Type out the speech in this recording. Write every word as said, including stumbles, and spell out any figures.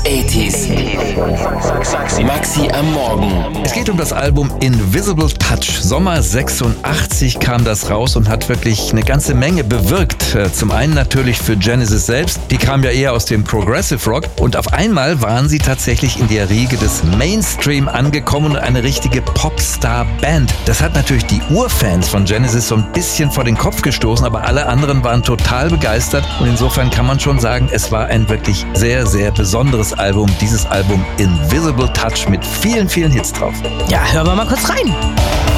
achtziger. Maxi am Morgen. Es geht um das Album Invisible Touch. Sommer sechsundachtzig kam das raus und hat wirklich eine ganze Menge bewirkt. Zum einen natürlich für Genesis selbst. Die kam ja eher aus dem Progressive Rock. Und auf einmal waren sie tatsächlich in der Riege des Mainstream angekommen und eine richtige Popstar-Band. Das hat natürlich die Urfans von Genesis so ein bisschen vor den Kopf gestoßen, aber alle anderen waren total begeistert. Und insofern kann man schon sagen, es war ein wirklich sehr, sehr besonderes Album. Dieses Album Invisible Touch mit vielen, vielen Hits drauf. Ja, hören wir mal kurz rein.